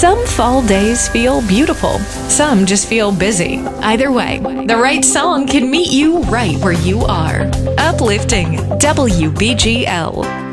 Some fall days feel beautiful, some just feel busy. Either way, the right song can meet you right where you are. Uplifting WBGL.